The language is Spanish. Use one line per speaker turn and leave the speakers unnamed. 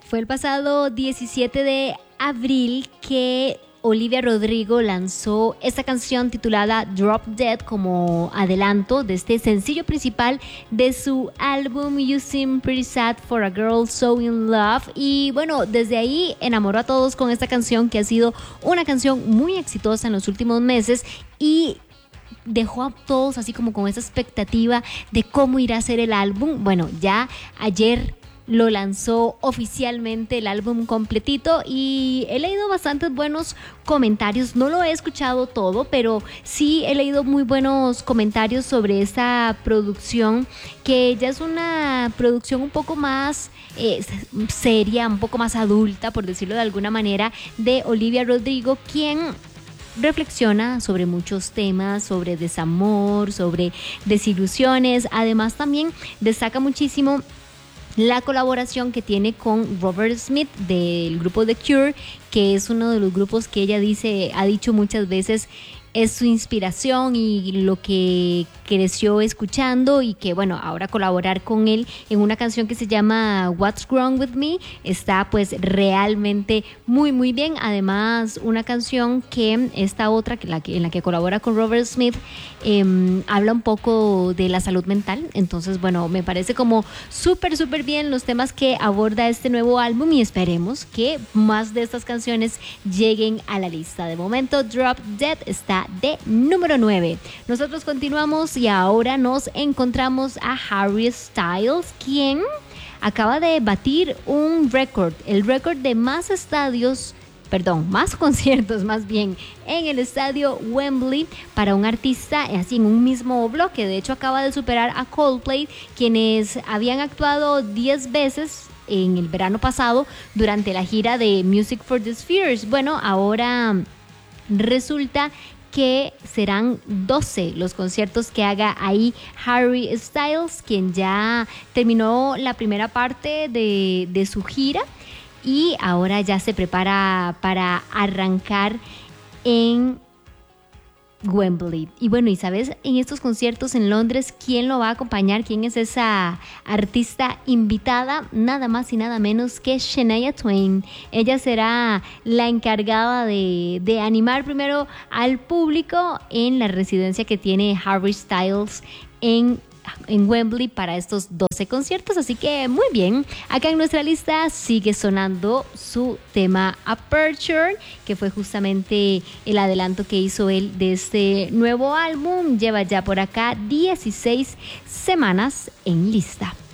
Fue el pasado 17 de abril que Olivia Rodrigo lanzó esta canción titulada Drop Dead como adelanto de este sencillo principal de su álbum You Seem Pretty Sad for a Girl So In Love. Y bueno, desde ahí enamoró a todos con esta canción, que ha sido una canción muy exitosa en los últimos meses y dejó a todos así como con esa expectativa de cómo irá a ser el álbum. Bueno, ya ayer lo lanzó oficialmente el álbum completito y he leído bastantes buenos comentarios. No lo he escuchado todo, pero sí he leído muy buenos comentarios sobre esta producción, que ya es una producción un poco más seria, un poco más adulta, por decirlo de alguna manera, de Olivia Rodrigo, quien reflexiona sobre muchos temas, sobre desamor, sobre desilusiones. Además, también destaca muchísimo la colaboración que tiene con Robert Smith del grupo The Cure, que es uno de los grupos que ella ha dicho muchas veces es su inspiración y lo que creció escuchando, y que bueno, ahora colaborar con él en una canción que se llama What's Wrong With Me está pues realmente muy muy bien. Además, una canción que esta otra en la que colabora con Robert Smith habla un poco de la salud mental. Entonces bueno, me parece como súper bien los temas que aborda este nuevo álbum, y esperemos que más de estas canciones lleguen a la lista. De momento Drop Dead está de número 9. Nosotros continuamos y ahora nos encontramos a Harry Styles, quien acaba de batir un récord, el récord de más conciertos más bien en el estadio Wembley para un artista así en un mismo bloque. De hecho, acaba de superar a Coldplay, quienes habían actuado 10 veces en el verano pasado durante la gira de Music for the Spheres. Bueno, ahora resulta que serán 12 los conciertos que haga ahí Harry Styles, quien ya terminó la primera parte de su gira y ahora ya se prepara para arrancar en Wembley. Y bueno, y sabes, en estos conciertos en Londres, ¿quién lo va a acompañar? ¿Quién es esa artista invitada? Nada más y nada menos que Shania Twain. Ella será la encargada de animar primero al público en la residencia que tiene Harry Styles en Wembley para estos 12 conciertos. Así que muy bien, acá en nuestra lista sigue sonando su tema Aperture, que fue justamente el adelanto que hizo él de este nuevo álbum. Lleva ya por acá 16 semanas en lista.